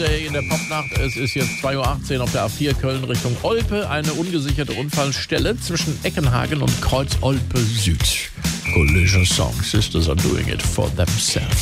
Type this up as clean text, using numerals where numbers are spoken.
Update in der Popnacht. Es ist jetzt 2.18 Uhr auf der A4 Köln Richtung Olpe. Eine ungesicherte Unfallstelle zwischen Eckenhagen und Kreuz Olpe Süd. Collision Song. Sisters are doing it for themselves.